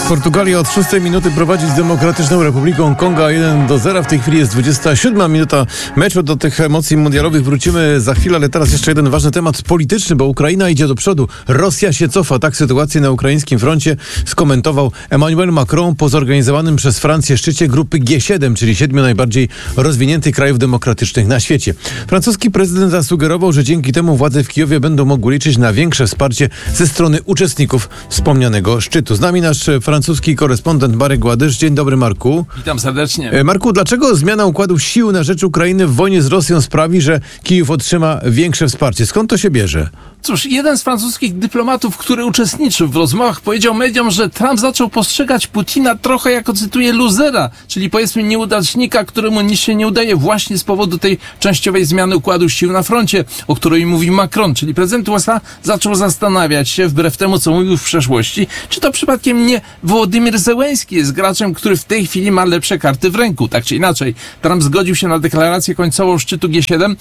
Portugalia od 6 minuty prowadzi z Demokratyczną Republiką Konga 1-0. W tej chwili jest 27 minuta meczu. Do tych emocji mundialowych wrócimy za chwilę, ale teraz jeszcze jeden ważny temat polityczny, bo Ukraina idzie do przodu. Rosja się cofa. Tak sytuację na ukraińskim froncie skomentował Emmanuel Macron po zorganizowanym przez Francję szczycie grupy G7, czyli 7 najbardziej rozwiniętych krajów demokratycznych na świecie. Francuski prezydent zasugerował, że dzięki temu władze w Kijowie będą mogły liczyć na większe wsparcie ze strony uczestników wspomnianego szczytu. Z nami nasz francuski korespondent Marek Gładysz. Dzień dobry, Marku. Witam serdecznie. Marku, dlaczego zmiana układu sił na rzecz Ukrainy w wojnie z Rosją sprawi, że Kijów otrzyma większe wsparcie? Skąd to się bierze? Cóż, jeden z francuskich dyplomatów, który uczestniczył w rozmowach, powiedział mediom, że Trump zaczął postrzegać Putina trochę jako, cytuję, luzera, czyli powiedzmy nieudacznika, któremu nic się nie udaje właśnie z powodu tej częściowej zmiany układu sił na froncie, o której mówi Macron, czyli prezydent USA zaczął zastanawiać się, wbrew temu, co mówił w przeszłości, czy to przypadkiem nie Wołodymyr Zełenski jest graczem, który w tej chwili ma lepsze karty w ręku. Tak czy inaczej, Trump zgodził się na deklarację końcową szczytu G7,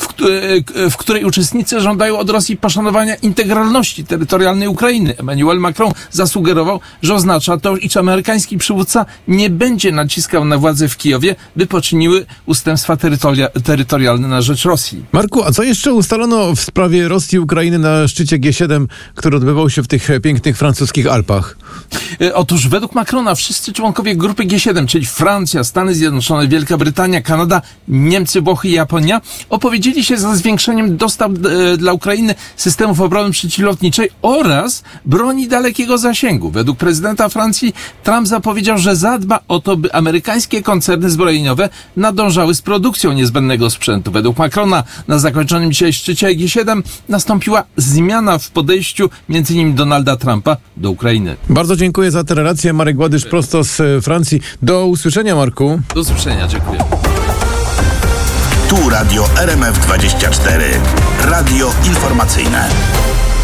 w której uczestnicy żądają od Rosji poszanowania integralności terytorialnej Ukrainy. Emmanuel Macron zasugerował, że oznacza to, iż amerykański przywódca nie będzie naciskał na władze w Kijowie, by poczyniły ustępstwa terytorialne na rzecz Rosji. Marku, a co jeszcze ustalono w sprawie Rosji i Ukrainy na szczycie G7, który odbywał się w tych pięknych francuskich Alpach? Otóż według Macrona wszyscy członkowie grupy G7, czyli Francja, Stany Zjednoczone, Wielka Brytania, Kanada, Niemcy, Włochy i Japonia, opowiedzieli się za zwiększeniem dostaw dla Ukrainy systemów obrony przeciwlotniczej oraz broni dalekiego zasięgu. Według prezydenta Francji Trump zapowiedział, że zadba o to, by amerykańskie koncerny zbrojeniowe nadążały z produkcją niezbędnego sprzętu. Według Macrona na zakończonym dzisiaj szczycie G7 nastąpiła zmiana w podejściu m.in. Donalda Trumpa do Ukrainy. Bardzo dziękuję za tę relację. Marek Gładysz prosto z Francji. Do usłyszenia, Marku. Do usłyszenia, dziękuję. Tu Radio RMF 24. Radio informacyjne.